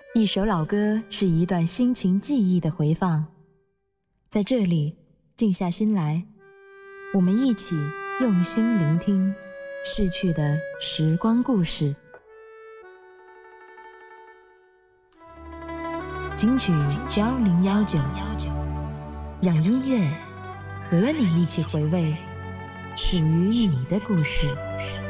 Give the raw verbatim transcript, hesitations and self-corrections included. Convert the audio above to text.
一首老歌是一段心情记忆的回放，在这里静下心来，我们一起用心聆听逝去的时光故事。金曲幺零幺九，让音乐和你一起回味属于你的故事。